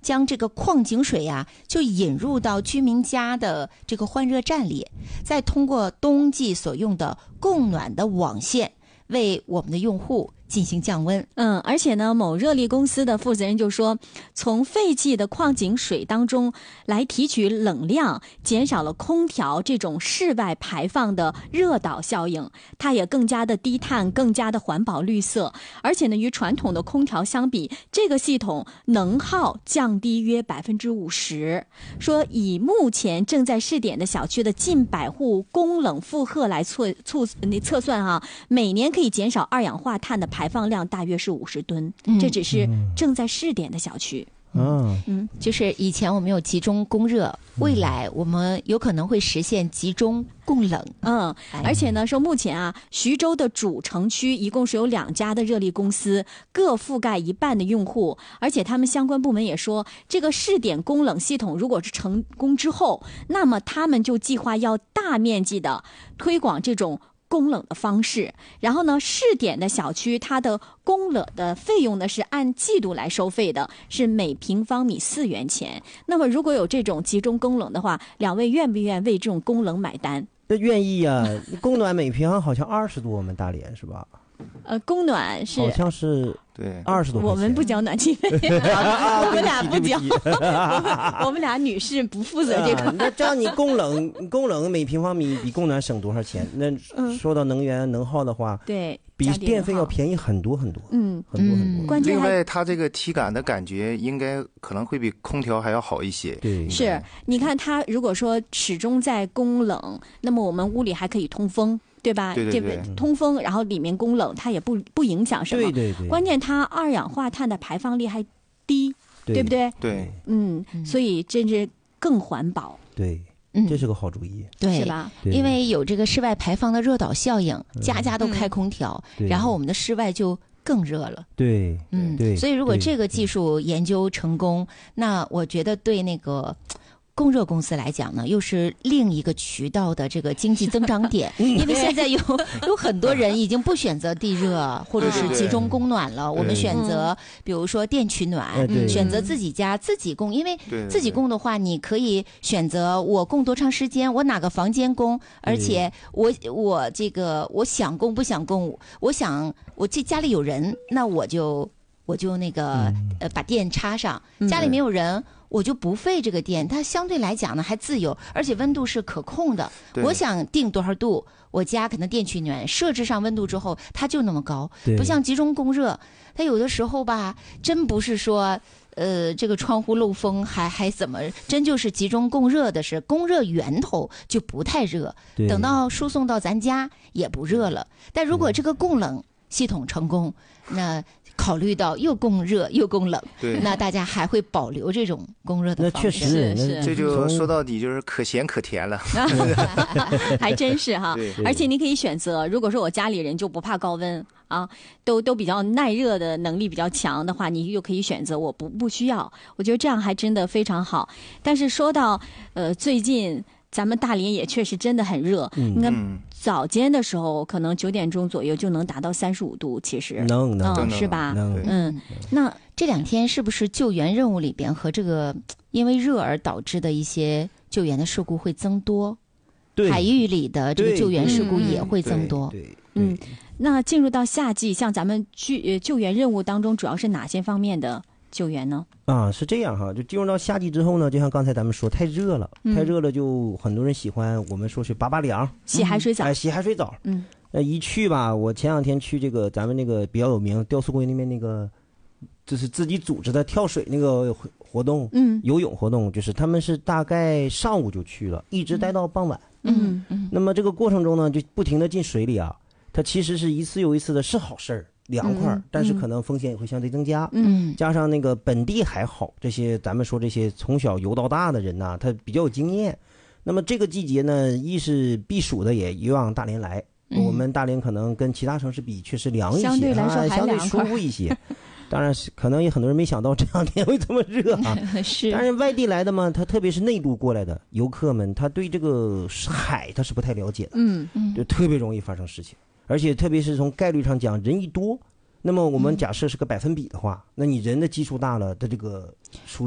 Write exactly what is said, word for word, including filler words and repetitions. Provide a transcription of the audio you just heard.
将这个矿井水呀、啊、就引入到居民家的这个换热站里，再通过冬季所用的供暖的网线为我们的用户进行降温。 嗯，而且呢，某热力公司的负责人就说，从废弃的矿井水当中来提取冷量，减少了空调这种室外排放的热岛效应，它也更加的低碳，更加的环保绿色。而且呢，与传统的空调相比，这个系统能耗降低约百分之五十。说以目前正在试点的小区的近百户供冷负荷来测测测算哈、啊，每年可以减少二氧化碳的排放量大约是五十吨，这只是正在试点的小区。 嗯嗯，就是以前我们有集中供热，未来我们有可能会实现集中供冷。 嗯，而且呢，说目前啊，徐州的主城区一共是有两家的热力公司，各覆盖一半的用户，而且他们相关部门也说，这个试点供冷系统如果是成功之后，那么他们就计划要大面积的推广这种供冷的方式。然后呢，试点的小区它的供冷的费用呢是按季度来收费的，是每平方米四元钱。那么如果有这种集中供冷的话，两位愿不愿为这种供冷买单？ 那愿意呀、啊，供暖每平方好像二十多，我们大连是吧？ 呃，供暖是好像是对二十多， 我们不交暖气费，我们俩不交，我们我们俩女士不负责这个。 啊、那这样你供冷，供冷每平方米比供暖省多少钱？那说到能源能耗的话， 对， 比电费要便宜很多很多， 嗯， 很多很多。 关键另外，它这个体感的感觉应该可能会比空调还要好一些。 对， 是你看它如果说始终在供冷，那么我们屋里还可以通风。对吧？ 对对对， 通风，然后里面供冷，它也不不影响什么。 对对对。 关键它二氧化碳的排放力还低，对, 对不对？ 对。 嗯，所以这是更环保。 对，这是个好主意。 对， 是吧？ 因为有这个室外排放的热岛效应，家家都开空调， 嗯、 然后我们的室外就更热了。 对， 嗯， 对。 所以如果这个技术研究成功，那我觉得对那个供热公司来讲呢，又是另一个渠道的这个经济增长点，因为现在有有很多人已经不选择地热或者是集中供暖了，我们选择比如说电取暖，选择自己家自己供，因为自己供的话，你可以选择我供多长时间，我哪个房间供，而且我我这个我想供不想供，我想我这家里有人，那我就我就那个呃把电插上，家里没有人。我就不费这个电，它相对来讲呢还自由，而且温度是可控的。我想定多少度，我家可能电取暖设置上温度之后，它就那么高，不像集中供热，它有的时候吧，真不是说呃这个窗户漏风还还怎么，真就是集中供热的是供热源头就不太热，等到输送到咱家也不热了。但如果这个供冷系统成功，那考虑到又供热又供冷，那大家还会保留这种供热的方式。 那确实是， 这就说到底就是可咸可甜了， 还真是哈。而且你可以选择，如果说我家里人就不怕高温啊，都都比较耐热的能力比较强的话，你就可以选择我不不需要。我觉得这样还真的非常好。但是说到呃最近。咱们大连也确实真的很热， 嗯、 你看早间的时候可能九点钟左右就能达到三十五度，其实能能、 嗯、是吧？ 能嗯，那这两天是不是救援任务里边和这个因为热而导致的一些救援的事故会增多？ 对， 海域里的这个救援事故也会增多。 对，对对嗯，那进入到夏季，像咱们救救援任务当中，主要是哪些方面的救援呢？ 啊，是这样哈，就进入到夏季之后呢，就像刚才咱们说，太热了，嗯、太热了，就很多人喜欢我们说是拔拔凉， 洗海水澡， 哎，洗海水澡。 嗯， 呃，一去吧，我前两天去这个咱们那个比较有名雕塑公园那边那个，就是自己组织的跳水那个活动， 嗯， 游泳活动，就是他们是大概上午就去了，一直待到傍晚。 嗯嗯。 那么这个过程中呢，就不停的进水里啊，它其实是一次又一次的，是好事儿。凉快、嗯，但是可能风险也会相对增加。 嗯， 加上那个本地还好，这些咱们说这些从小游到大的人呐、啊，他比较有经验。那么这个季节呢，一是避暑的也也往大连来、嗯。我们大连可能跟其他城市比，确实凉一些， 相对来说还相对舒服一些。当然是，可能也很多人没想到这两天会这么热啊。 是。 但是外地来的嘛，他特别是内陆过来的游客们，他对这个海他是不太了解的。 嗯嗯，就特别容易发生事情。而且特别是从概率上讲，人一多，那么我们假设是个百分比的话，那你人的基数大了，它这个出